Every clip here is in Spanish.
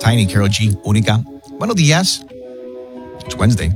Tiny, Karol G, Única. Buenos días. It's Wednesday.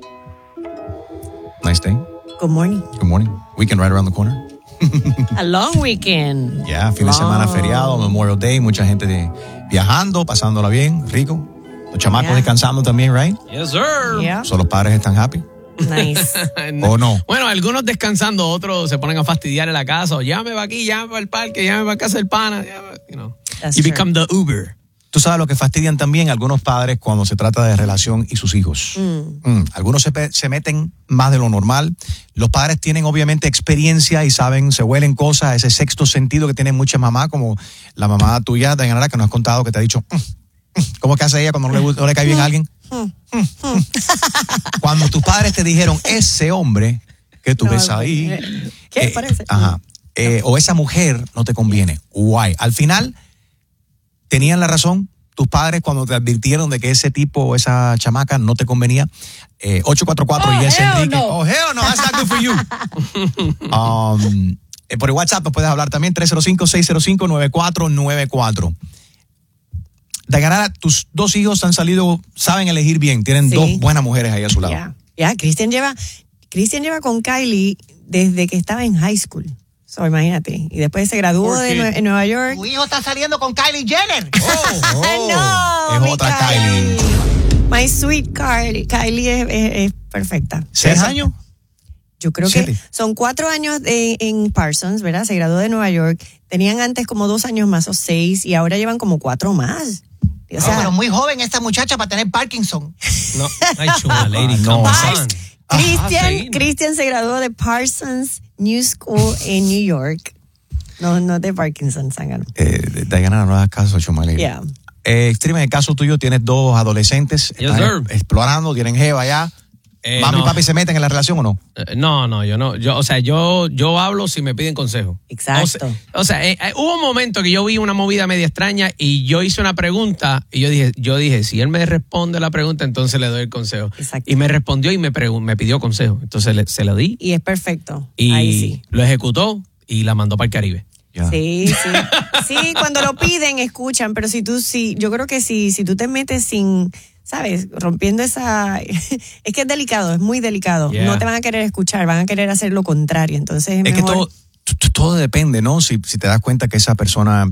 Nice day. Good morning. Good morning. Weekend right around the corner. A long weekend. Ya, fin de semana feriado, Memorial Day, mucha gente viajando, pasándola bien, rico. Los chamacos descansando también, right? Yes, sir. Yeah. So los padres están happy. Nice. ¿O no? Bueno, algunos descansando, otros se ponen a fastidiar en la casa. O llámame para aquí, llámame para el parque, llámame para casa del pana. That's You true. become the Uber. Tú sabes lo que fastidian también algunos padres cuando se trata de relación y sus hijos. Algunos se meten más de lo normal. Los padres tienen obviamente experiencia y saben, se huelen cosas, ese sexto sentido que tienen muchas mamás, como la mamá tuya, Dayanara, que nos has contado, que te ha dicho, ¿cómo que hace ella cuando no le cae bien a alguien? Cuando tus padres te dijeron, ese hombre que tú ves ahí, ¿Qué parece? O esa mujer no te conviene. Why? Al final, ¿tenían la razón tus padres cuando te advirtieron de que ese tipo o esa chamaca no te convenía? 844 Yes Enrique. No. Oh, hell no, that's not good for you. Por el WhatsApp nos puedes hablar también, 305-605-9494. Dayanara, tus dos hijos han salido, saben elegir bien, tienen dos buenas mujeres ahí a su lado. Ya, Christian lleva con Kylie desde que estaba en high school. So, imagínate. Y después se graduó en Nueva York. Tu hijo está saliendo con Kylie Jenner. No, es mi otra Kylie. My sweet Kylie. Kylie es perfecta. 6 años. Yo creo 7. que son 4 años en Parsons, ¿verdad? Se graduó de Nueva York. Tenían antes como 2 años más o 6 y ahora llevan como 4 más. O sea, pero muy joven esta muchacha para tener Parkinson. No, ay, chula, lady, no. come on. Christian se graduó de Parsons New School en New York. No de Parkinson, Zángano. Dayanara, no hagas caso, Chumale. Yeah. Extreme, en el caso tuyo tienes dos adolescentes, Yes, están sir. explorando, tienen jeva ya. ¿Mami y No. papi se meten en la relación o no? No, yo no. Yo hablo si me piden consejo. Exacto. O sea, hubo un momento que yo vi una movida media extraña y yo hice una pregunta y yo dije, si él me responde la pregunta, entonces le doy el consejo. Exacto. Y me respondió y me pidió consejo. Entonces se lo di Y es perfecto. y Ahí sí. lo ejecutó y la mandó para el Caribe. Ya. Sí. Sí, cuando lo piden, escuchan, pero yo creo que si tú te metes sin, ¿sabes? Rompiendo esa... Es que es delicado, es muy delicado. Yeah. No te van a querer escuchar, van a querer hacer lo contrario. Entonces Es que mejor... todo depende, ¿no? Si te das cuenta que esa persona,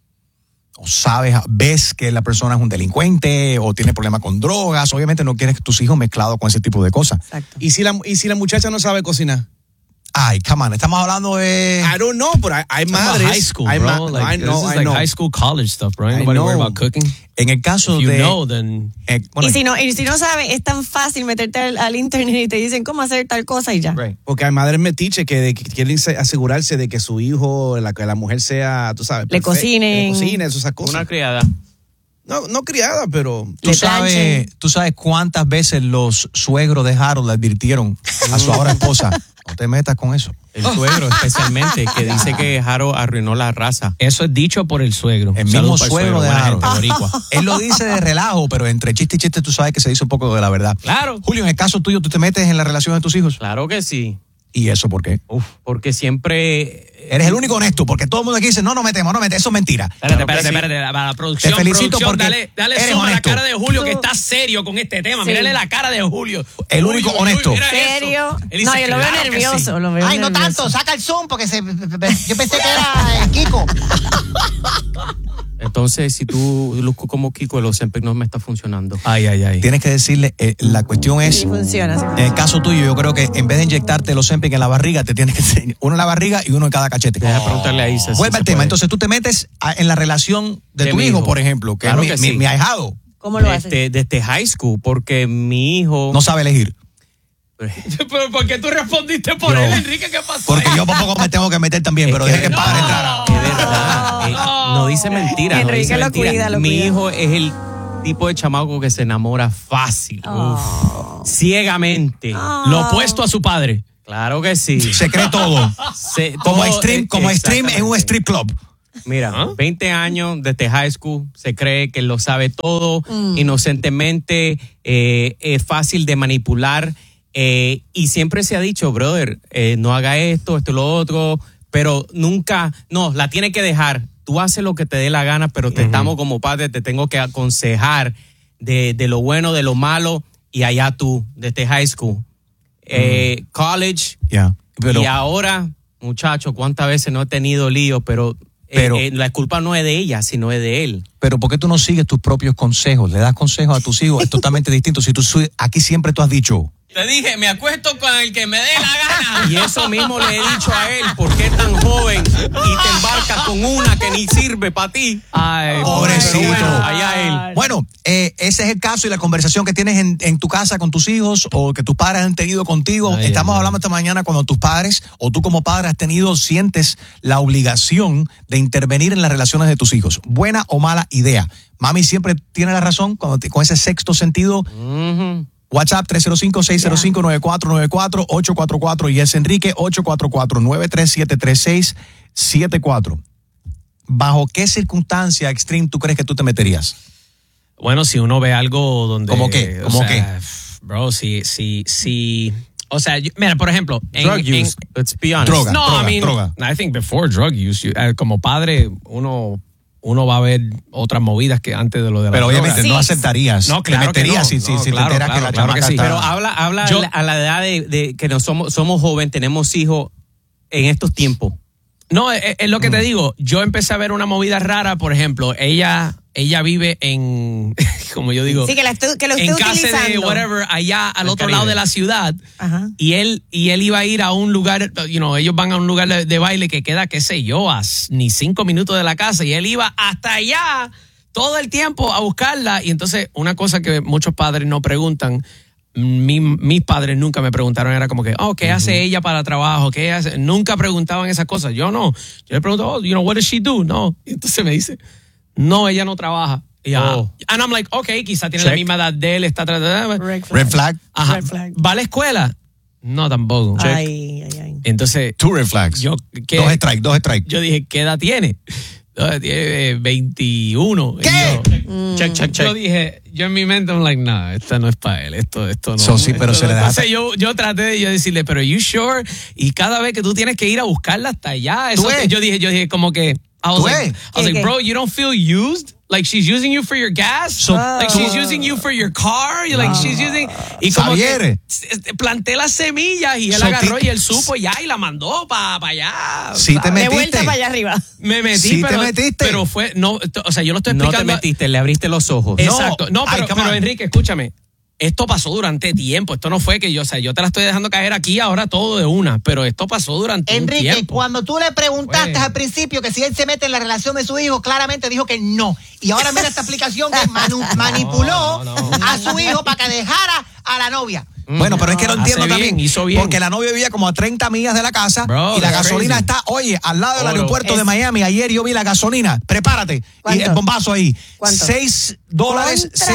o ves que la persona es un delincuente o tiene problemas con drogas, obviamente no quieres que tus hijos mezclados con ese tipo de cosas. Exacto. ¿Y si la muchacha no sabe cocinar? Ay, come on, estamos hablando de... I don't know, pero hay madres. High school, hay bro. I know. High school, college stuff, bro. Ain't I nobody worried know. about cooking. En el caso If you de... know, then... bueno, Y si no sabe, es tan fácil meterte al internet y te dicen cómo hacer tal cosa y ya. right. Porque hay madres metiches que quieren asegurarse de que su hijo, que la mujer sea, tú sabes, Le cocinen. esas cosas. Una criada. No criada, pero... ¿Tú Le sabes cuántas veces los suegros de Harold le advirtieron a su ahora esposa? No te metas con eso. El suegro, especialmente, que dice que Jaro arruinó la raza. Eso es dicho por el suegro. El Saludo mismo para el suegro de buena Harold. gente, boricua. Él lo dice de relajo, pero entre chiste y chiste tú sabes que se dice un poco de la verdad. Claro. Julio, en el caso tuyo, ¿tú te metes en la relación de tus hijos? Claro que sí. ¿Y eso por qué? Porque siempre... Eres el único honesto, porque todo el mundo aquí dice, no metemos, eso es mentira. Espérate. Para la producción. Te felicito producción, porque dale eres zoom a la honesto. cara de Julio, que está serio con este tema. Sí. Mírale la cara de Julio. El único honesto. mira ¿Serio? eso. Él No, dice, yo lo veo claro que nervioso. sí. Lo veo Ay, no nervioso. tanto, saca el zoom porque yo pensé que era Kiko. Entonces, si tú luzco como Kiko, el Ozempic no me está funcionando. Ay. Tienes que decirle, la cuestión es, Sí, funciona. en el caso tuyo, yo creo que en vez de inyectarte el Ozempic en la barriga, te tienes que hacer uno en la barriga y uno en cada cachete. Deja preguntarle a Isa. si Vuelve se al tema. puede. Entonces tú te metes en la relación de De tu mi hijo, hijo. por ejemplo, que Claro es que mi, sí. mi ahijado. ¿Cómo lo haces? Desde high school, porque mi hijo... No sabe elegir. Pero ¿por qué tú respondiste por Yo. él, Enrique? ¿Qué pasó? Porque yo tampoco me tengo que meter también, pero deje que el padre entrara. Es verdad. No dice mentira. No Enrique dice lo mentira. cuida, lo Mi cuida. hijo es el tipo de chamaco que se enamora fácil. Oh. Ciegamente. Lo opuesto a su padre. Claro que sí. Se cree todo. Como extreme en un strip club. Mira, ¿Ah? 20 años desde high school, se cree que lo sabe todo, inocentemente, es fácil de manipular, y siempre se ha dicho, brother, no haga esto y lo otro, pero nunca, no, la tiene que dejar. tú haces lo que te dé la gana, pero te estamos como padres, te tengo que aconsejar de lo bueno, de lo malo, y allá tú, desde high school, college, Pero, y ahora, muchacho, cuántas veces no he tenido lío, pero la culpa no es de ella, sino es de él. pero ¿por qué tú no sigues tus propios consejos? Le das consejos a tus hijos, es totalmente distinto. Si aquí siempre tú has dicho... Te dije, me acuesto con el que me dé la gana. Y eso mismo le he dicho a él, ¿por qué tan joven y te embarcas con una que ni sirve para ti? Ay, pobrecito. Bueno, allá él. Bueno, ese es el caso y la conversación que tienes en tu casa con tus hijos o que tus padres han tenido contigo. Estamos hablando esta mañana cuando tus padres o tú como padre sientes la obligación de intervenir en las relaciones de tus hijos. Buena o mala idea. Mami siempre tiene la razón con ese sexto sentido. WhatsApp 305-605-9494, 844 y es Enrique 844-937-3674. ¿Bajo qué circunstancia extreme tú crees que tú te meterías? Bueno, si uno ve algo donde... ¿Cómo qué? o sea, Bro, si... O sea, mira, por ejemplo... Drug use, let's be honest. Droga. No, droga. I think before drug use, como padre, uno va a ver otras movidas que antes de lo de la Pero droga. obviamente no aceptarías. No, claro te meterías que no. si No, te claro, enteras que la claro que chamaca sí. está... Pero habla Yo- a la edad de que no somos jóvenes, tenemos hijos en estos tiempos. No, es lo que te digo. Yo empecé a ver una movida rara, por ejemplo, ella vive en, como yo digo, Sí, que lo esté en casa de utilizando. whatever, allá al otro Caribe. lado de la ciudad. Ajá. Y él iba a ir a un lugar, ellos van a un lugar de baile que queda, qué sé yo, ni 5 minutos de la casa. Y él iba hasta allá todo el tiempo a buscarla. Y entonces, una cosa que muchos padres no preguntan, mis padres nunca me preguntaron, era como que, ¿qué hace ella para trabajo? ¿Qué hace? Nunca preguntaban esas cosas. Yo no. Yo le pregunto, what does she do? No. Y entonces me dice, no, ella no trabaja. Y and I'm like, okay, quizá tiene la misma edad de él, está tratando. Red Red flag. Ajá. Red flag. ¿Va a la escuela? No, tampoco. Ay. Entonces, Two red flags. Yo, ¿qué? Dos strikes. Yo dije, ¿qué edad tiene? Tiene 21. ¿Qué? Y yo dije, yo en mi mente, I'm like, no, esta no es para él, esto no. So, sí, pero se le da- Entonces yo traté de decirle, pero you sure? Y cada vez que tú tienes que ir a buscarla hasta allá, eso ¿Tú ves? yo dije como que, I was like, ¿Qué? bro, you don't feel used? Like she's using you for your gas? So- like she's using you for your car? You're like, she's using... Y como Xavier. que planté las semillas y él So, agarró y él supo ya y la mandó para allá. Sí te ¿sabes? metiste. De vuelta para allá arriba. Me metí, Sí te pero, metiste. pero fue, no, o sea, yo lo estoy No te explicando. metiste, le abriste los ojos. Exacto. No, Ay, pero, come on. Enrique, escúchame. Esto pasó durante tiempo. Esto no fue que yo te la estoy dejando caer aquí ahora todo de una, pero esto pasó durante un Enrique, tiempo. cuando tú le preguntaste Bueno. al principio que si él se mete en la relación de su hijo, claramente dijo que no. Y ahora mira esta aplicación que manipuló a su hijo para que dejara a la novia. Bueno, pero es que lo Hace entiendo bien, también. hizo bien. Porque la novia vivía como a 30 millas de la casa Bro, y la that's gasolina crazy. está, oye, al lado del Oro. aeropuerto de Miami. Ayer yo vi la gasolina. Prepárate. Y ¿Cuánto? el bombazo ahí. ¿Cuánto? $6, Contra.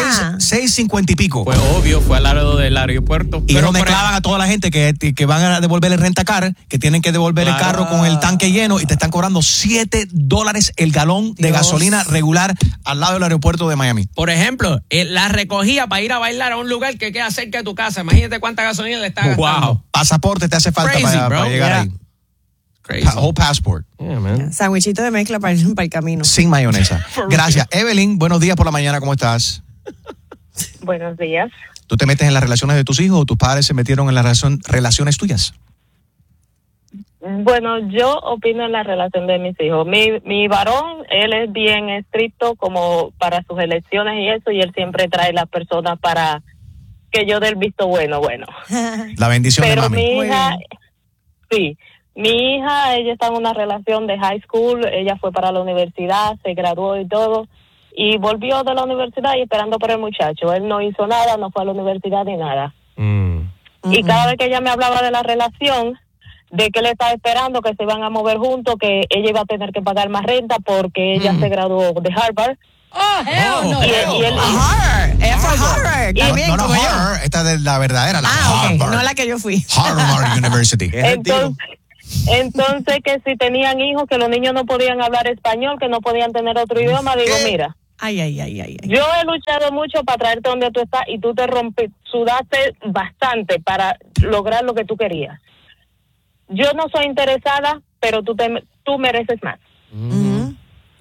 $6.50 y pico. Fue obvio, fue al lado del aeropuerto. Y Pero no me por- clavan a toda la gente que van a devolver el rentacar, que tienen que devolver el Claro. carro con el tanque lleno y te están cobrando $7 el galón de Dios. gasolina regular al lado del aeropuerto de Miami. Por ejemplo, la recogía para ir a bailar a un lugar que queda cerca de tu casa. Imagínate cuánta gasolina le está gastando. Wow. Pasaporte te hace falta Crazy, para bro. llegar Yeah. ahí. Crazy. Whole passport. Yeah, man. Sandwichito de mezcla para el camino. Sin mayonesa. Gracias. Evelyn, buenos días por la mañana, ¿cómo estás? Buenos días. ¿Tú te metes en las relaciones de tus hijos o tus padres se metieron en las relaciones tuyas? Bueno, yo opino en la relación de mis hijos. Mi varón, él es bien estricto como para sus elecciones y eso, y él siempre trae las personas para que yo dé el visto bueno. La bendición de Pero mami. mi Muy hija, bien. sí, mi hija, ella está en una relación de high school, ella fue para la universidad, se graduó y todo, y volvió de la universidad y esperando por el muchacho. Él no hizo nada, no fue a la universidad ni nada. Y cada vez que ella me hablaba de la relación, de que él estaba esperando que se iban a mover juntos, que ella iba a tener que pagar más renta porque ella se graduó de Harvard. Y él, Harvard. Ella fue a Harvard. También, No, como yo. Harvard, esta es la verdadera, la Ah, ok. Harvard. No la que yo fui. Harvard University. entonces que si tenían hijos, que los niños no podían hablar español, que no podían tener otro idioma, digo, mira, Ay. yo he luchado mucho para traerte donde tú estás y tú te sudaste bastante para lograr lo que tú querías. Yo no soy interesada, pero tú mereces más.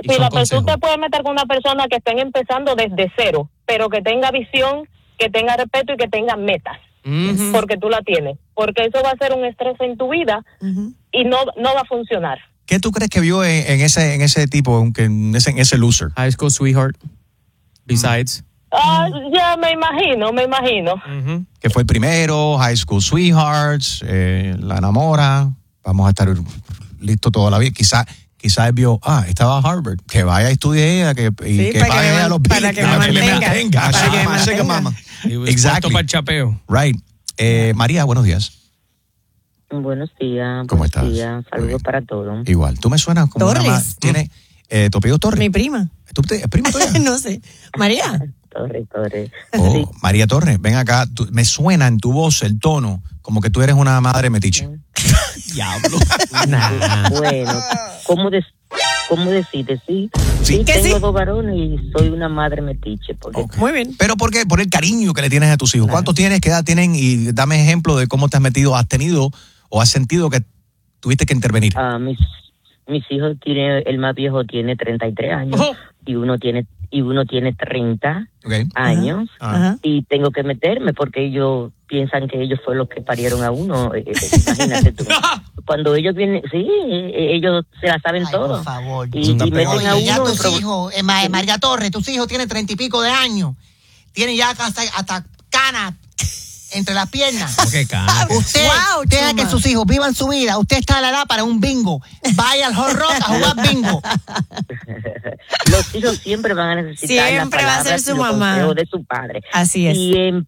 Y Sí, son tú consejos. te puedes meter con una persona que estén empezando desde cero, pero que tenga visión, que tenga respeto y que tenga metas, porque tú la tienes. Porque eso va a ser un estrés en tu vida y no va a funcionar. ¿Qué tú crees que vio en ese tipo, en ese loser? High School Sweetheart. Besides. Ya me imagino. Que fue el primero, High School Sweethearts, la enamora, vamos a estar listos toda la vida. Quizás él vio, estaba a Harvard, que vaya a estudiar ella, que pague a los billes, para que me mantenga. Para que me mantenga. Mama. Exacto. Para el chapeo. Right. María, buenos días. Buenos días. ¿Cómo buenos estás? días. Muy Saludos bien. para todos. Igual. Tú me suenas como Torres. una más. ¿Tiene tu apellido Torres? Mi prima. ¿Es prima tuya? No sé. María. Torres. Oh, Sí. María Torres, ven acá. Me suena en tu voz el tono como que tú eres una madre metiche. Diablo. Bueno, ¿cómo decides? Sí, Sí. ¿Que tengo sí? 2 varones y soy una madre metiche. Porque Ok. Muy bien. ¿Pero por qué? Por el cariño que le tienes a tus hijos. ¿Cuántos tienes? ¿Qué edad tienen? Y dame ejemplo de cómo te has metido, has tenido o has sentido que tuviste que intervenir. mis hijos el más viejo tiene 33 años y uno tiene 30 Okay. años. Ajá. Y tengo que meterme porque ellos piensan que ellos fueron los que parieron a uno. Imagínate tú. Cuando ellos vienen, sí, ellos se la saben todo. Por favor. Y meten a Oye, ya uno. tus hijos, María Torres, tus hijos tienen 30 y pico de años. Tienen ya hasta canas entre las piernas. ¿Qué cara? Usted Wow, deja Chuma. que sus hijos vivan su vida. Usted está a la edad para un bingo. Vaya al Hard Rock a jugar bingo. Los hijos siempre van a necesitar Siempre las va a ser palabras su y los mamá. consejos de su padre. Así es.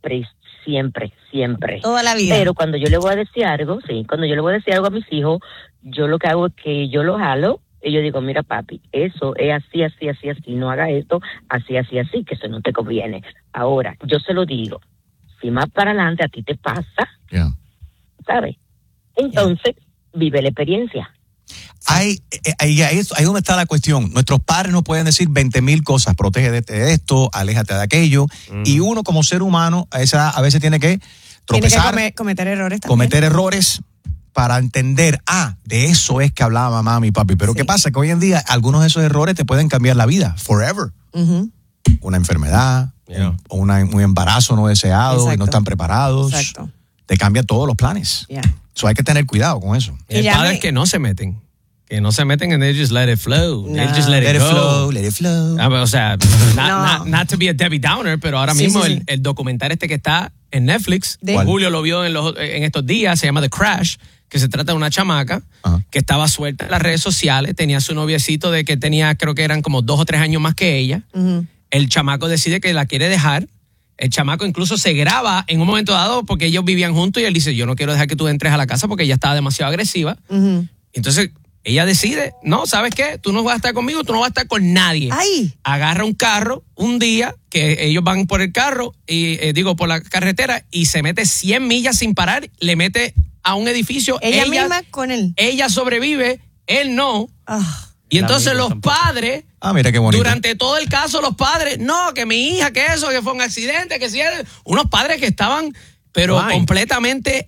Siempre. Toda la vida. Pero cuando yo le voy a decir algo, a mis hijos, yo lo que hago es que yo los jalo y yo digo, mira papi, eso es así, no haga esto, así, que eso no te conviene. Ahora, yo se lo digo, si más para adelante a ti te pasa, Yeah. ¿sabes? Entonces, vive la experiencia. Ahí donde está la cuestión. Nuestros padres nos pueden decir 20,000 cosas. Protégete de esto, aléjate de aquello. Y uno como ser humano a veces tiene que tropezar, Tiene que cometer errores también. cometer errores para entender, de eso es que hablaba mamá, mi papi. Pero Sí. ¿qué pasa? Que hoy en día algunos de esos errores te pueden cambiar la vida, forever. Ujú. Una enfermedad, Yeah. un embarazo no deseado y Exacto. no están preparados. Exacto. Te cambia todos los planes. Ya. So hay que tener cuidado con eso. Y hay Ya padres me- que no se meten. Que no se meten and they just let it flow. They No. just let it go. let it flow. O sea, No. not to be a Debbie Downer, pero ahora Sí, mismo sí, sí. el documental que está en Netflix, ¿Cuál? Julio lo vio en estos días, se llama The Crash, que se trata de una chamaca Ajá. que estaba suelta en las redes sociales, tenía su noviecito de que tenía, creo que eran como 2 o 3 años más que ella. Ujú. El chamaco decide que la quiere dejar. El chamaco incluso se graba en un momento dado porque ellos vivían juntos y él dice, yo no quiero dejar que tú entres a la casa porque ella estaba demasiado agresiva. Ujú. Entonces ella decide, no, ¿sabes qué? Tú no vas a estar conmigo, tú no vas a estar con nadie. Ay. Agarra un carro un día que ellos van por el carro y por la carretera y se mete 100 millas sin parar, le mete a un edificio. Ella misma con él. Ella sobrevive, él no. Ah. Y entonces misma los tampoco. padres, Mira qué bonito. durante todo el caso, los padres, no, que mi hija, que eso, que fue un accidente, que sí, unos padres que estaban, pero Why? completamente,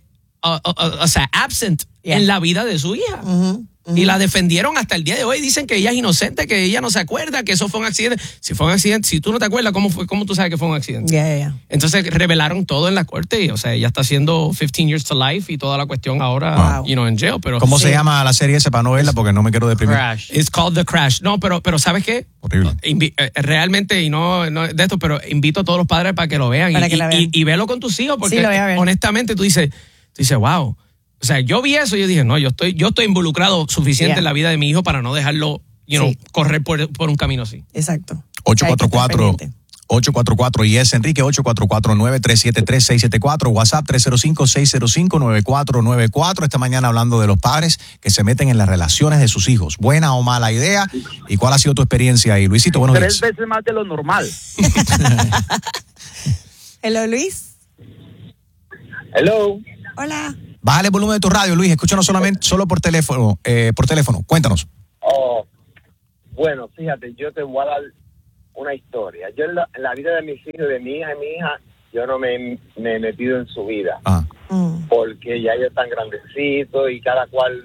absent Yeah. en la vida de su hija. Ujú. Y la defendieron hasta el día de hoy. Dicen que ella es inocente, que ella no se acuerda, que eso fue un accidente. Si fue un accidente, si tú no te acuerdas, ¿cómo tú sabes que fue un accidente? Ya. Entonces revelaron todo en la corte y, ella está haciendo 15 years to life y toda la cuestión ahora, Wow. en jail. Pero ¿Cómo se llama la serie esa para no verla? Porque no me quiero deprimir. Crash. It's called The Crash. No, pero ¿sabes qué? Horrible. Realmente, y no de esto, pero invito a todos los padres para que lo vean. Para que la vean. Y velo con tus hijos, porque Sí, lo voy a ver. honestamente tú dices, wow. O sea, yo vi eso y yo dije, no, yo estoy involucrado suficiente Yeah. en la vida de mi hijo para no dejarlo, Sí. correr por un camino así. Exacto. 844 y es Enrique 844-937-3674, WhatsApp 305-605-9494. Esta mañana hablando de los padres que se meten en las relaciones de sus hijos. ¿Buena o mala idea? ¿Y cuál ha sido tu experiencia ahí? Luisito, buenos 3 días. veces más de lo normal. Hello, Luis. Hello. Hola. Bájale el volumen de tu radio, Luis. Escúchanos solo por teléfono. Cuéntanos. Bueno, fíjate, yo te voy a dar una historia. Yo en la vida de mis hijos, de mi hija y mi hija, yo no me he metido en su vida. Ah. Mm. Porque ya ellos están grandecitos y cada cual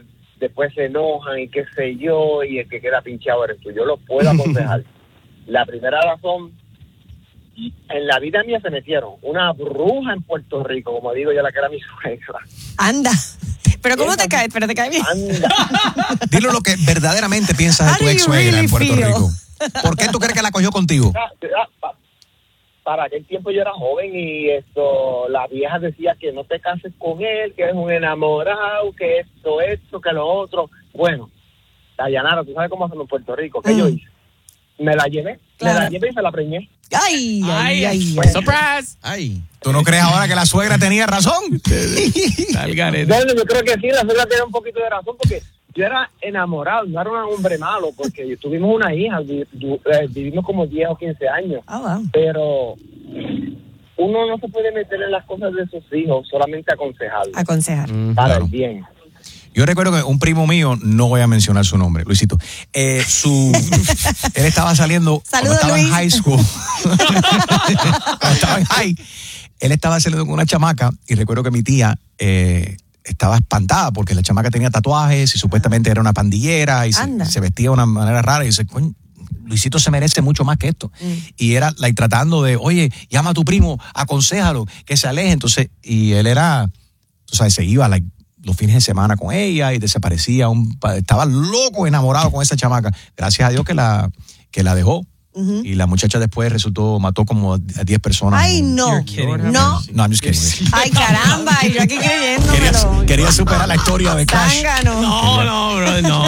después se enojan y qué sé yo, y el que queda pinchado eres tú. Yo lo puedo aconsejar. La primera razón, en la vida mía se metieron una bruja en Puerto Rico, como digo yo, la que era mi suegra. Anda. Pero ¿cómo te cae? Pero te cae bien. Anda. Dilo lo que verdaderamente piensas de tu How do ex you suegra really en Puerto feel? Rico. ¿Por qué tú crees que la cogió contigo? Para aquel tiempo yo era joven y la vieja decía que no te cases con él, que eres un enamorado, que esto, que lo otro. Bueno, Dayanara, tú sabes cómo hacen en Puerto Rico. ¿Qué yo hice? Me la llevé y me la preñé. Ay. Surprise. Ay. ¿Tú no crees ahora que la suegra tenía razón? Bueno, yo creo que sí, la suegra tenía un poquito de razón porque yo era enamorado, no era un hombre malo, porque tuvimos una hija, vivimos como 10 o 15 años. Wow. Pero uno no se puede meter en las cosas de sus hijos, solamente aconsejar para Claro. el bien. Yo recuerdo que un primo mío, no voy a mencionar su nombre, Luisito, él estaba saliendo Saludos, cuando estaba en Luis. high school. Cuando estaba en high, él estaba saliendo con una chamaca y recuerdo que mi tía estaba espantada porque la chamaca tenía tatuajes y supuestamente era una pandillera y se vestía de una manera rara y dice, coño, Luisito se merece mucho más que esto. Y era tratando de, oye, llama a tu primo, aconséjalo, que se aleje. Entonces, y él era, tú sabes, se iba los fines de semana con ella y desaparecía. Estaba loco, enamorado con esa chamaca. Gracias a Dios que la dejó. Y la muchacha después mató como a 10 personas. Ay, no. No. No, I'm just kidding. Ay, caramba, y yo aquí creyéndomelo. Quería superar la historia de Crash. Zángano. No, bro, no.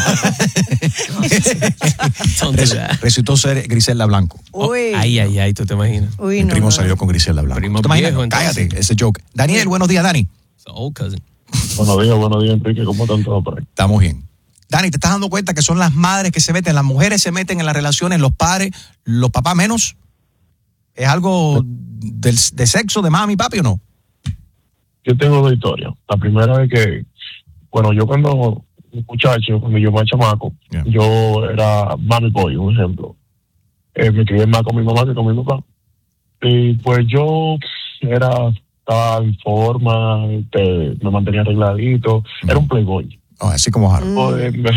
Resultó ser Griselda Blanco. Uy. Ay, tú te imaginas. Uy, Mi primo salió con Griselda Blanco. Primo ¿Tú te imaginas? viejo, entonces. Cállate, ese joke. Daniel, buenos días, Dani. Old cousin. Buenos días, Enrique. ¿Cómo están todos por ahí? Estamos bien. Dani, ¿te estás dando cuenta que son las madres que se meten, las mujeres se meten en las relaciones, los padres, los papás menos? ¿Es algo de sexo, de mami, papi o no? Yo tengo dos historias. La primera es que, bueno, yo cuando yo más chamaco, yo era mami boy, un ejemplo. Me crié más con mi mamá que con mi papá. Y pues yo estaba en forma, me mantenía arregladito, era un playboy. Así como Harold.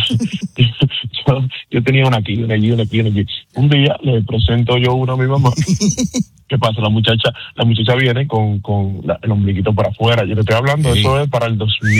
Yo tenía una aquí. Un día le presento yo una a mi mamá. ¿Qué pasa? La muchacha viene con el ombliguito para afuera. Yo le estoy hablando, eso es para el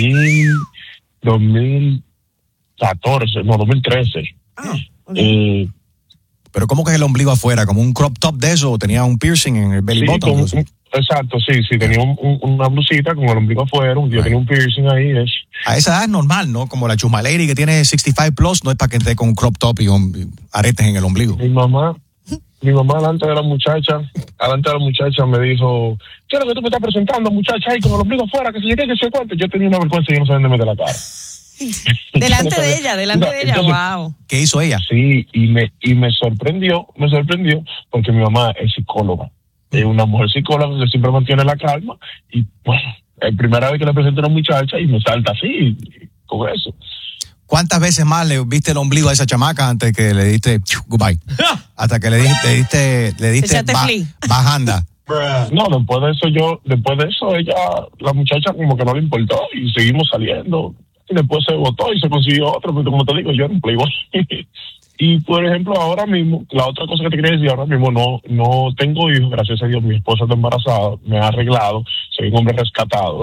2013. Okay. Pero ¿cómo que es el ombligo afuera? ¿Como un crop top de eso? ¿O tenía un piercing en el belly button? Exacto, sí, tenía una blusita con el ombligo afuera, yo tenía un piercing ahí. A esa edad es normal, ¿no? Como la Chuma Lady que tiene 65 plus, no es para que esté con un crop top y aretes en el ombligo. Mi mamá delante de la muchacha me dijo, ¿qué es lo que tú me estás presentando, muchacha, ahí con el ombligo afuera, que se llegue, que se cuente? Yo tenía una vergüenza y yo no sabía dónde meter la cara. delante de ella, entonces, wow. ¿Qué hizo ella? Sí, y me sorprendió, porque mi mamá es psicóloga. Es una mujer psicóloga que siempre mantiene la calma y bueno, es primera vez que le presento a una muchacha y me salta así con eso. ¿Cuántas veces más le viste el ombligo a esa chamaca antes que le diste goodbye? Hasta que le diste bajanda. No, después de eso la muchacha como que no le importó y seguimos saliendo. Y después se votó y se consiguió otro, pero como te digo, yo era un playboy. Y por ejemplo, ahora mismo, la otra cosa que te quería decir, ahora mismo no tengo hijos, gracias a Dios, mi esposa está embarazada, me ha arreglado, soy un hombre rescatado.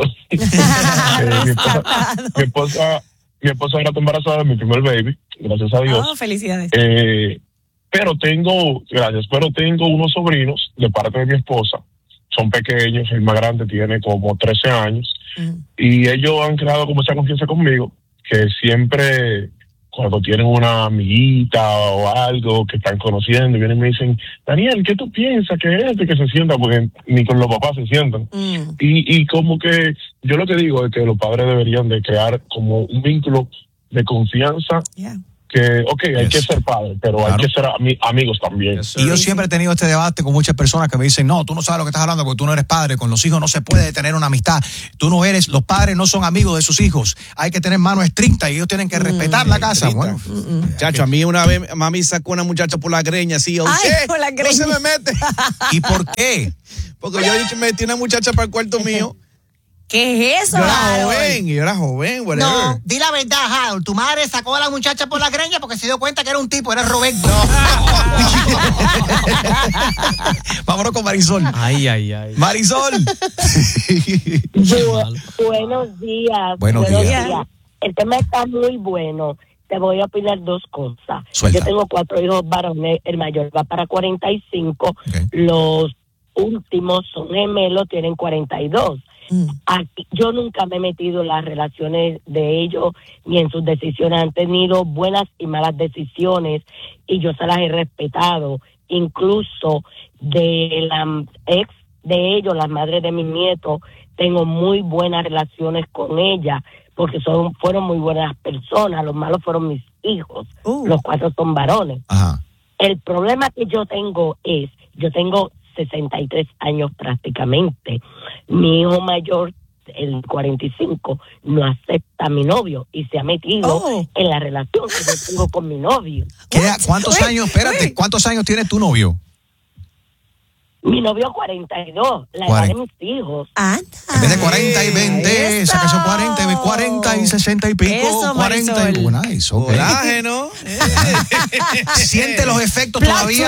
Mi esposa ahora está embarazada de mi primer baby, gracias a Dios. Oh, felicidades. Pero tengo unos sobrinos de parte de mi esposa, son pequeños, el más grande tiene como 13 años, y ellos han creado como esa confianza conmigo, que siempre cuando tienen una amiguita o algo que están conociendo y vienen y me dicen, Daniel, ¿qué tú piensas que es esto? Y que se sientan, porque ni con los papás se sientan. Y como que yo lo que digo es que los padres deberían de crear como un vínculo de confianza. Que, hay que ser padre, pero hay que ser amigos también. Y yo siempre he tenido este debate con muchas personas que me dicen, no, tú no sabes lo que estás hablando porque tú no eres padre, con los hijos no se puede tener una amistad, los padres no son amigos de sus hijos, hay que tener manos estrictas y ellos tienen que respetar la casa. Bueno, chacho, a mí una vez mami sacó una muchacha por la greña, así, por la greña. No se me mete. ¿Y por qué? Porque yo metí una muchacha para el cuarto mío. ¿Qué es eso, Yo era Harold? joven, whatever. No, di la verdad, Harold. Tu madre sacó a la muchacha por la greña porque se dio cuenta que era un tipo, era Roberto. Vámonos con Marisol. Ay. Marisol. Buenos días. Buenos días. El tema está muy bueno. Te voy a opinar dos cosas. Suelta. Yo tengo 4 hijos varones. El mayor va para 45. Okay. Los últimos son gemelos, tienen 42. Aquí, yo nunca me he metido en las relaciones de ellos ni en sus decisiones. Han tenido buenas y malas decisiones y yo se las he respetado. Incluso de la ex de ellos, las madres de mis nietos, tengo muy buenas relaciones con ella porque fueron muy buenas personas. Los malos fueron mis hijos. Los 4 son varones. Ajá. El problema que yo tengo es, yo tengo 63 años prácticamente. Mi hijo mayor, el 45, no acepta a mi novio y se ha metido en la relación que yo tengo con mi novio. ¿Cuántos años? Espérate, ¿cuántos años tiene tu novio? Mi novio 42, la edad de mis hijos. En vez de 40 y 20, saca esos 40 y 60 y pico. Eso, 40 y Marisol. nice, okay. Colágeno. Siente los efectos todavía.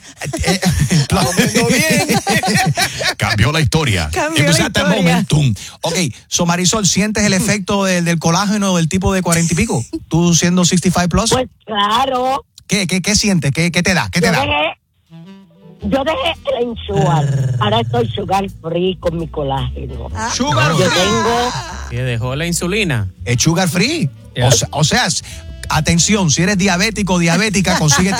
Bien. Cambió la historia. Empezaste el momentum. Ok, so Marisol, ¿sientes el efecto del colágeno del tipo de 40 y pico? ¿Tú siendo 65 plus? Pues claro. ¿Qué sientes? ¿Qué te da? ¿Qué te da? Yo dejé el Ensure. Ahora estoy sugar free con mi colágeno. Sugar Yo tengo... Que dejó la insulina. Es sugar free. O sea, atención, si eres diabético o diabética, consíguete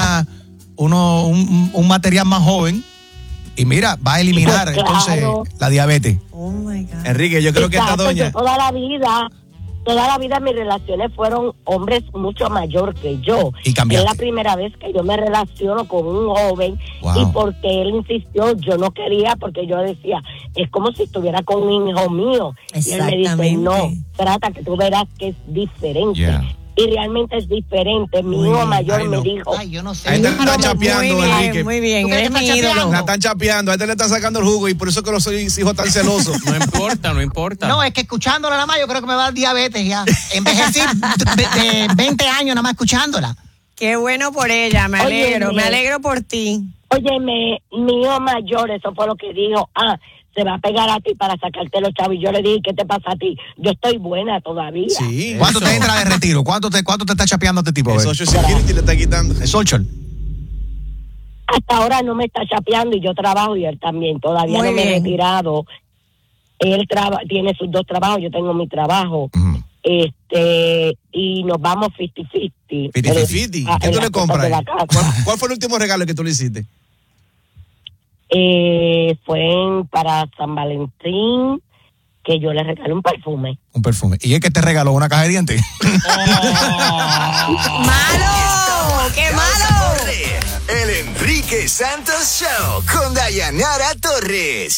un material más joven y mira, va a eliminar Pues claro. entonces la diabetes. Oh my God. Enrique, yo creo que esta Exacto, doña... yo toda la vida mis relaciones fueron hombres mucho mayor que yo. Y cambiaste. Es la primera vez que yo me relaciono con un joven. Wow. Y porque él insistió, yo no quería, porque yo decía, es como si estuviera con un hijo mío. Y él me dice, no, trata que tú verás que es diferente. Yeah. Y realmente es diferente. Mi hijo mayor me dijo, Ay, yo no sé. Ahí te están chapeando, Enrique. Muy bien, ¿Tú crees eres que mi está ídolo. chapeando? La están chapeando, a este le están sacando el jugo y por eso que los hijos tan celosos. No importa. No, es que escuchándola nada más yo creo que me va a dar diabetes ya. Envejecí de 20 años nada más escuchándola. Qué bueno por ella, me alegro, Oye, me alegro por ti. óyeme, mi hijo mayor, eso fue lo que dijo, se va a pegar a ti para sacarte los chavos. Y yo le dije, ¿qué te pasa a ti? Yo estoy buena todavía. Sí. ¿Cuánto te entra de retiro? ¿Cuánto te está chapeando este tipo? El Social Security le está quitando. ¿Es Social? Hasta ahora no me está chapeando y yo trabajo y él también. Todavía Muy no me he bien. retirado. Él tiene sus 2 trabajos, yo tengo mi trabajo. Y nos vamos 50-50. 50-50. ¿Qué tú le compras? De la casa. ¿Cuál fue el último regalo que tú le hiciste? Fue para San Valentín, que yo le regalé un perfume. Un perfume. ¿Y es que te regaló una caja de dientes? ¡Malo! ¡Qué malo! El Enrique Santos Show con Dayanara Torres.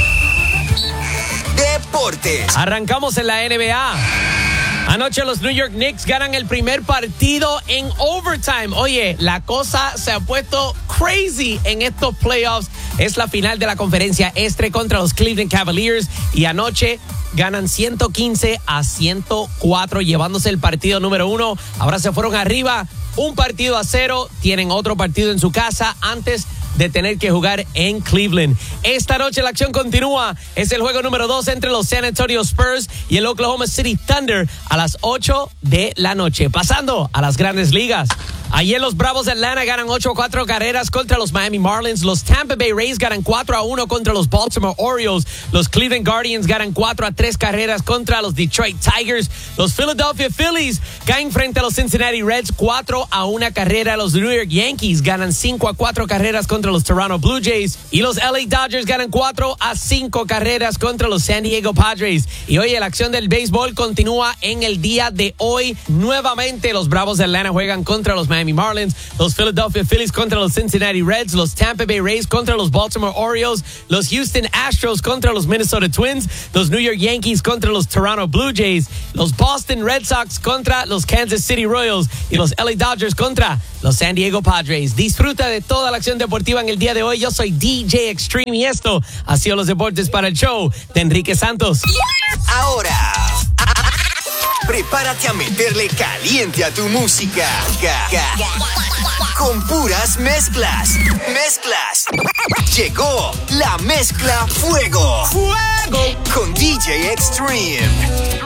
Deportes. Arrancamos en la NBA. Anoche los New York Knicks ganan el primer partido en overtime. Oye, la cosa se ha puesto crazy en estos playoffs. Es la final de la conferencia este contra los Cleveland Cavaliers. Y anoche ganan 115-104, llevándose el partido número 1. Ahora se fueron arriba, 1-0. Tienen otro partido en su casa antes de tener que jugar en Cleveland. Esta noche la acción continúa. Es el juego número 2 entre los San Antonio Spurs y el Oklahoma City Thunder a las 8 de la noche. Pasando a las grandes ligas. Ayer los Bravos de Atlanta ganan 8-4 carreras contra los Miami Marlins. Los Tampa Bay Rays ganan 4-1 contra los Baltimore Orioles. Los Cleveland Guardians ganan 4-3 carreras contra los Detroit Tigers. Los Philadelphia Phillies caen frente a los Cincinnati Reds 4-1 carrera. Los New York Yankees ganan 5-4 carreras contra los Toronto Blue Jays. Y los LA Dodgers ganan 4-5 carreras contra los San Diego Padres. Y oye, la acción del béisbol continúa en el día de hoy. Nuevamente los Bravos de Atlanta juegan contra los Miami Miami Marlins, los Philadelphia Phillies contra los Cincinnati Reds, los Tampa Bay Rays contra los Baltimore Orioles, los Houston Astros contra los Minnesota Twins, los New York Yankees contra los Toronto Blue Jays, los Boston Red Sox contra los Kansas City Royals y los LA Dodgers contra los San Diego Padres. Disfruta de toda la acción deportiva en el día de hoy. Yo soy DJ Extreme y esto ha sido los deportes para el show de Enrique Santos. Ahora, prepárate a meterle caliente a tu música. Con puras mezclas. Llegó la mezcla Fuego. Con DJ Extreme.